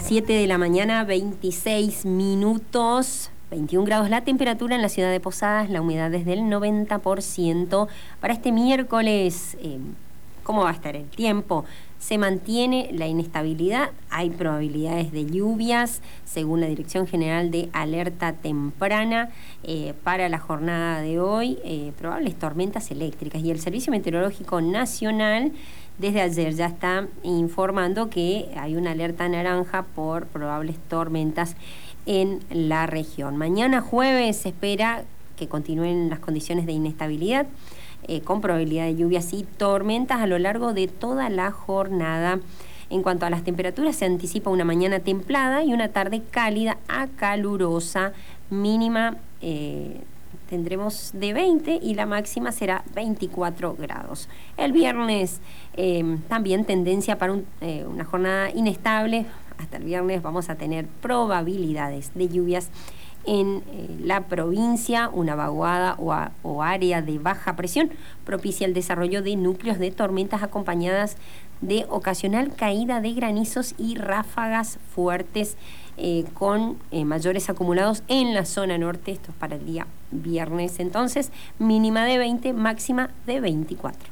7 de la mañana, 26 minutos, 21 grados la temperatura en la ciudad de Posadas, la humedad es del 90%. Para este miércoles, ¿cómo va a estar el tiempo? Se mantiene la inestabilidad, hay probabilidades de lluvias, según la Dirección General de Alerta Temprana, para la jornada de hoy, probables tormentas eléctricas. Y el Servicio Meteorológico Nacional, desde ayer ya está informando que hay una alerta naranja por probables tormentas en la región. Mañana jueves se espera que continúen las condiciones de inestabilidad, con probabilidad de lluvias y tormentas a lo largo de toda la jornada. En cuanto a las temperaturas, se anticipa una mañana templada y una tarde cálida a calurosa, mínima tendremos de 20 y la máxima será 24 grados. El viernes también tendencia para una jornada inestable. Hasta el viernes vamos a tener probabilidades de lluvias en la provincia. Una vaguada o área de baja presión propicia el desarrollo de núcleos de tormentas acompañadas de ocasional caída de granizos y ráfagas fuertes, con mayores acumulados en la zona norte. Esto es para el día viernes, entonces mínima de 20, máxima de 24.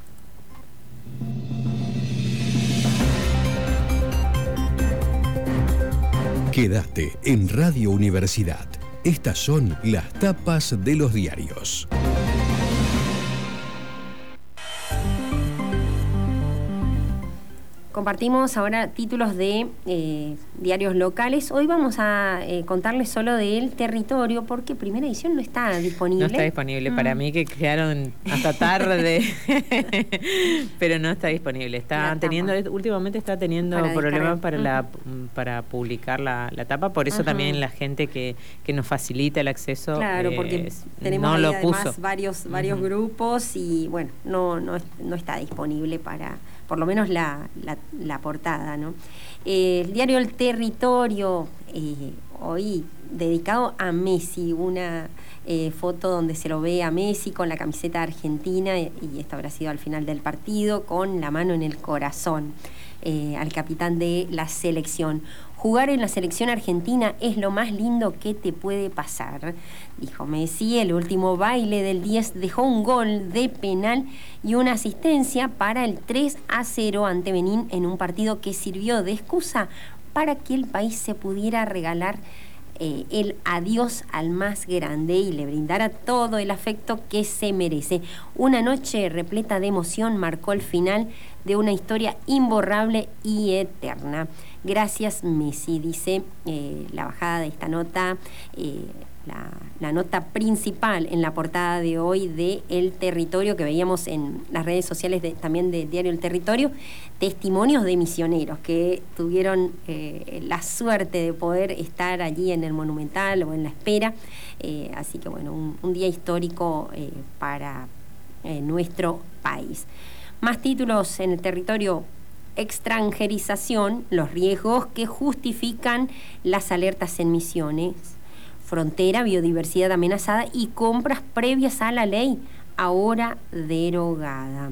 Quédate en Radio Universidad. Estas son las tapas de los diarios. Compartimos ahora títulos de diarios locales. Hoy vamos a contarles solo del Territorio, porque Primera Edición no está disponible. No está disponible. Para mí que quedaron hasta tarde, pero no está disponible. Últimamente está teniendo problemas para publicar la tapa, por eso también la gente que nos facilita el acceso, claro, porque tenemos no ahí lo además puso. varios grupos y bueno, no está disponible para, por lo menos la portada, ¿no? El diario El Territorio, hoy dedicado a Messi, una foto donde se lo ve a Messi con la camiseta argentina, y esto habrá sido al final del partido, con la mano en el corazón, al capitán de la selección. Jugar en la selección argentina es lo más lindo que te puede pasar, dijo Messi. El último baile del 10 dejó un gol de penal y una asistencia para el 3-0 ante Benín, en un partido que sirvió de excusa para que el país se pudiera regalar el adiós al más grande y le brindara todo el afecto que se merece. Una noche repleta de emoción marcó el final de una historia imborrable y eterna. Gracias, Messi, dice la bajada de esta nota, la nota principal en la portada de hoy de El Territorio, que veíamos en las redes sociales también de Diario El Territorio, testimonios de misioneros que tuvieron la suerte de poder estar allí en el Monumental o en la espera, así que bueno, un día histórico para nuestro país. Más títulos en El Territorio. Extranjerización, los riesgos que justifican las alertas en Misiones. Frontera, biodiversidad amenazada y compras previas a la ley, ahora derogada.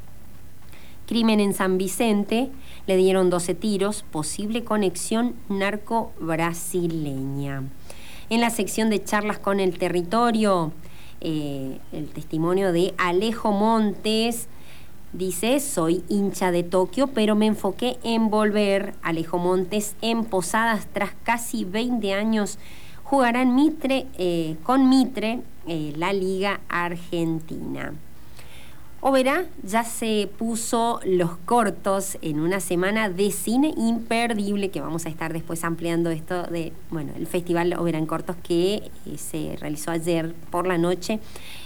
Crimen en San Vicente, le dieron 12 tiros, posible conexión narco-brasileña. En la sección de charlas con El Territorio, el testimonio de Alejo Montes. Dice, soy hincha de Tokio, pero me enfoqué en volver. Alejo Montes, en Posadas, tras casi 20 años, jugará en con Mitre la Liga Argentina. Oberá ya se puso los cortos en una semana de cine imperdible, que vamos a estar después ampliando esto de, bueno, el Festival Oberá en Cortos, que se realizó ayer por la noche,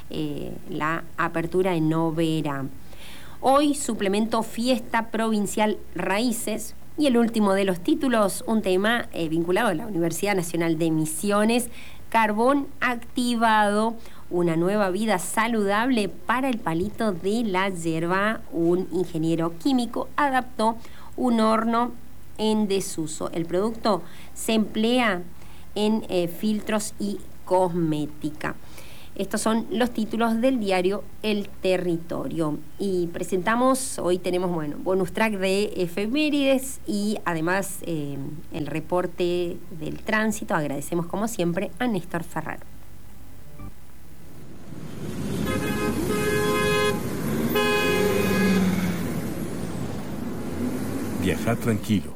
la apertura en Oberá. Hoy, suplemento Fiesta Provincial Raíces. Y el último de los títulos, un tema vinculado a la Universidad Nacional de Misiones, carbón activado, una nueva vida saludable para el palito de la yerba. Un ingeniero químico adaptó un horno en desuso. El producto se emplea en filtros y cosmética. Estos son los títulos del diario El Territorio. Y presentamos, hoy tenemos, bonus track de efemérides y además el reporte del tránsito. Agradecemos como siempre a Néstor Ferraro. Viaja tranquilo.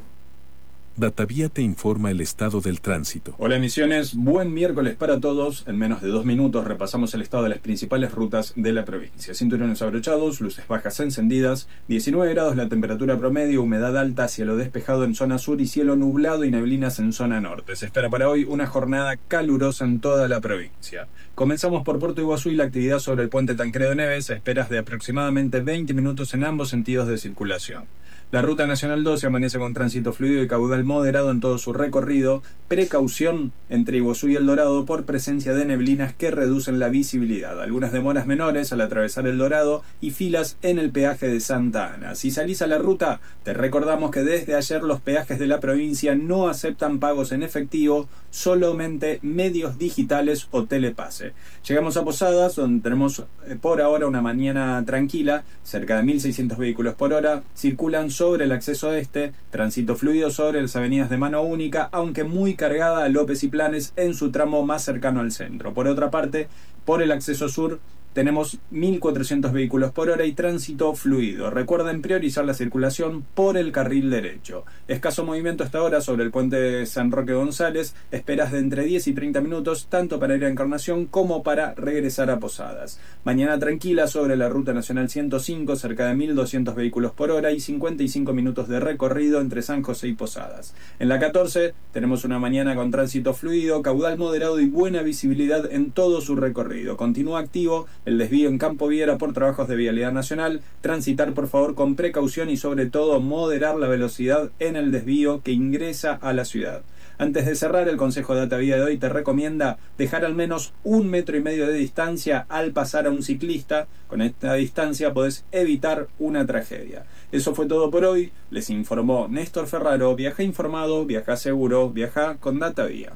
Datavía te informa el estado del tránsito. Hola Misiones, buen miércoles para todos. En menos de 2 minutos repasamos el estado de las principales rutas de la provincia. Cinturones abrochados, luces bajas encendidas, 19 grados la temperatura promedio, humedad alta, cielo despejado en zona sur y cielo nublado y neblinas en zona norte. Se espera para hoy una jornada calurosa en toda la provincia. Comenzamos por Puerto Iguazú y la actividad sobre el puente Tancredo Neves a esperas de aproximadamente 20 minutos en ambos sentidos de circulación. La Ruta Nacional 12 amanece con tránsito fluido y caudal moderado en todo su recorrido. Precaución entre Iguazú y El Dorado por presencia de neblinas que reducen la visibilidad. Algunas demoras menores al atravesar El Dorado y filas en el peaje de Santa Ana. Si salís a la ruta, te recordamos que desde ayer los peajes de la provincia no aceptan pagos en efectivo, solamente medios digitales o telepase. Llegamos a Posadas, donde tenemos por ahora una mañana tranquila. Cerca de 1.600 vehículos por hora circulan sobre el acceso este, tránsito fluido sobre las avenidas de mano única, aunque muy cargada a López y Planes en su tramo más cercano al centro. Por otra parte, por el acceso sur tenemos 1.400 vehículos por hora y tránsito fluido. Recuerden priorizar la circulación por el carril derecho. Escaso movimiento hasta ahora sobre el puente San Roque González. Esperas de entre 10 y 30 minutos, tanto para ir a Encarnación como para regresar a Posadas. Mañana tranquila sobre la Ruta Nacional 105, cerca de 1.200 vehículos por hora y 55 minutos de recorrido entre San José y Posadas. En la 14 tenemos una mañana con tránsito fluido, caudal moderado y buena visibilidad en todo su recorrido. Continúa activo el desvío en Campo Viera por trabajos de vialidad nacional. Transitar por favor con precaución y sobre todo moderar la velocidad en el desvío que ingresa a la ciudad. Antes de cerrar, el Consejo de Datavía de hoy te recomienda dejar al menos 1,5 metros de distancia al pasar a un ciclista. Con esta distancia podés evitar una tragedia. Eso fue todo por hoy. Les informó Néstor Ferraro. Viaja informado, viaja seguro, viaja con Datavía.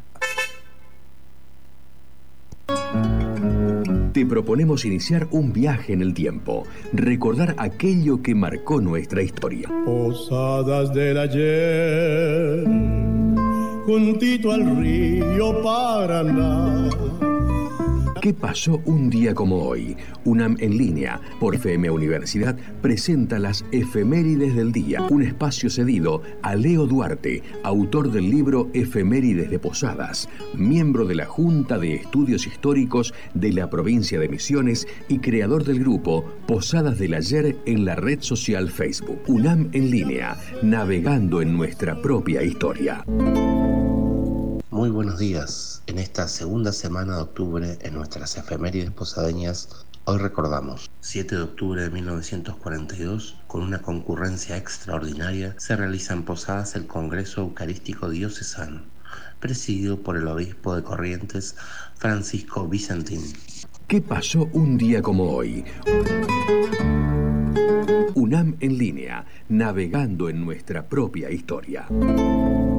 Te proponemos iniciar un viaje en el tiempo, recordar aquello que marcó nuestra historia. Posadas del ayer, juntito al río Paraná. ¿Qué pasó un día como hoy? UNAM en línea, por FM Universidad, presenta las efemérides del día, un espacio cedido a Leo Duarte, autor del libro Efemérides de Posadas, miembro de la Junta de Estudios Históricos de la provincia de Misiones y creador del grupo Posadas del Ayer en la red social Facebook. UNAM en línea, navegando en nuestra propia historia. Muy buenos días. En esta segunda semana de octubre, en nuestras efemérides posadeñas, hoy recordamos 7 de octubre de 1942, con una concurrencia extraordinaria, se realiza en Posadas el Congreso Eucarístico Diocesano, presidido por el obispo de Corrientes, Francisco Vicentín. ¿Qué pasó un día como hoy? UNAM en línea, navegando en nuestra propia historia.